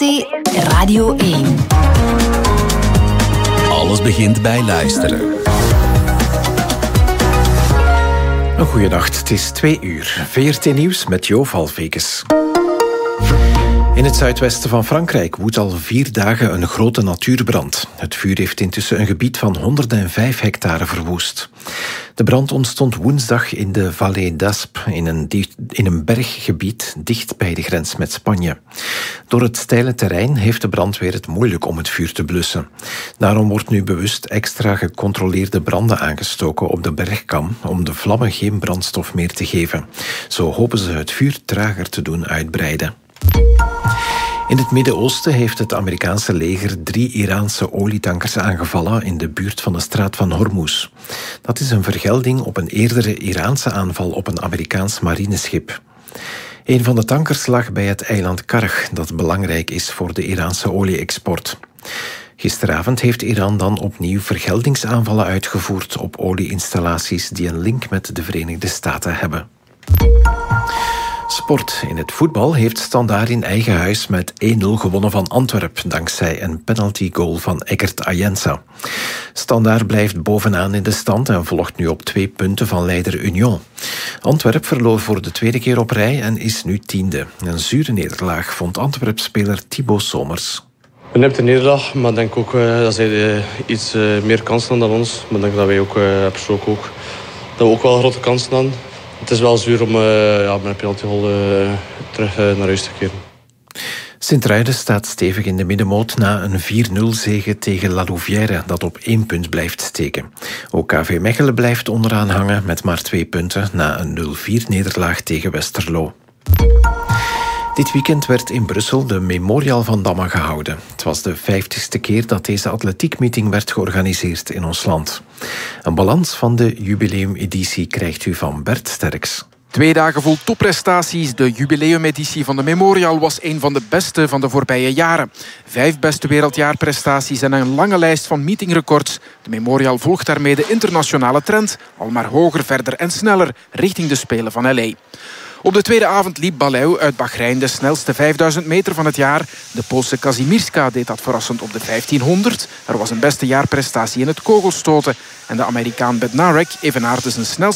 VRT Radio 1. Alles begint bij luisteren. Een goeienacht, het is 2:00. VRT Nieuws met Jo Valvekes. In het zuidwesten van Frankrijk woedt al 4 dagen een grote natuurbrand. Het vuur heeft intussen een gebied van 105 hectare verwoest. De brand ontstond woensdag in de Vallée d'Aspe, in een berggebied dicht bij de grens met Spanje. Door het steile terrein heeft de brandweer het moeilijk om het vuur te blussen. Daarom wordt nu bewust extra gecontroleerde branden aangestoken op de bergkam om de vlammen geen brandstof meer te geven. Zo hopen ze het vuur trager te doen uitbreiden. In het Midden-Oosten heeft het Amerikaanse leger 3 Iraanse olietankers aangevallen in de buurt van de straat van Hormuz. Dat is een vergelding op een eerdere Iraanse aanval op een Amerikaans marineschip. Een van de tankers lag bij het eiland Karg, dat belangrijk is voor de Iraanse olie-export. Gisteravond heeft Iran dan opnieuw vergeldingsaanvallen uitgevoerd op olieinstallaties die een link met de Verenigde Staten hebben. Sport. In het voetbal heeft Standaard in eigen huis met 1-0 gewonnen van Antwerp, dankzij een penaltygoal van Eggert Ayensa. Standaard blijft bovenaan in de stand en volgt nu op 2 punten van leider Union. Antwerp verloor voor de 2e keer op rij en is nu 10e. Een zure nederlaag vond Antwerp-speler Thibaut Somers. Een nipte nederlaag, maar ik denk ook dat zij iets meer kansen hadden dan ons. Maar ik denk dat wij ook persoonlijk ook, dat we ook wel grote kansen hadden. Het is wel zuur om met een penaltygoal terug naar huis te keren. Sint-Truiden staat stevig in de middenmoot na een 4-0 zege tegen La Louvière, dat op 1 punt blijft steken. Ook KV Mechelen blijft onderaan hangen met maar 2 punten na een 0-4 nederlaag tegen Westerlo. Dit weekend werd in Brussel de Memorial van Damme gehouden. Het was de 50ste keer dat deze atletiekmeeting werd georganiseerd in ons land. Een balans van de jubileumeditie krijgt u van Bert Sterks. 2 dagen vol topprestaties. De jubileumeditie van de Memorial was een van de beste van de voorbije jaren. 5 beste wereldjaarprestaties en een lange lijst van meetingrecords. De Memorial volgt daarmee de internationale trend. Al maar hoger, verder en sneller richting de Spelen van L.A. Op de tweede avond liep Baleu uit Bahrein de snelste 5000 meter van het jaar. De Poolse Kazimierska deed dat verrassend op de 1500. Er was een beste jaarprestatie in het kogelstoten. En de Amerikaan Bednarek evenaarde zijn snelste